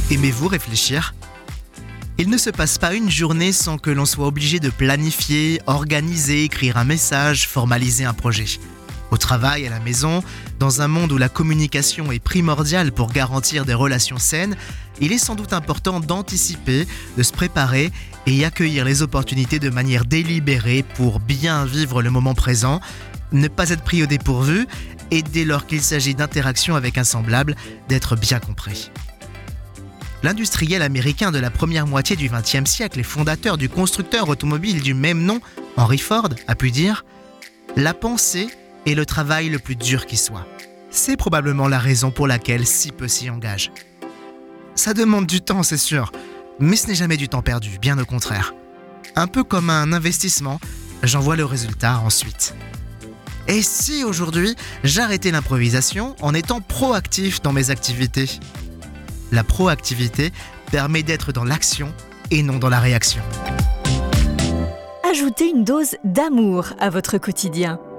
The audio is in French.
Aimez-vous réfléchir ? Il ne se passe pas une journée sans que l'on soit obligé de planifier, organiser, écrire un message, formaliser un projet. Au travail, à la maison, dans un monde où la communication est primordiale pour garantir des relations saines, il est sans doute important d'anticiper, de se préparer et y accueillir les opportunités de manière délibérée pour bien vivre le moment présent, ne pas être pris au dépourvu et dès lors qu'il s'agit d'interaction avec un semblable, d'être bien compris. L'industriel américain de la première moitié du XXe siècle et fondateur du constructeur automobile du même nom, Henry Ford, a pu dire « La pensée est le travail le plus dur qui soit. C'est probablement la raison pour laquelle si peu s'y engagent. » Ça demande du temps, c'est sûr, mais ce n'est jamais du temps perdu, bien au contraire. Un peu comme un investissement, j'en vois le résultat ensuite. Et si aujourd'hui, j'arrêtais l'improvisation en étant proactif dans mes activités ? La proactivité permet d'être dans l'action et non dans la réaction. Ajoutez une dose d'amour à votre quotidien.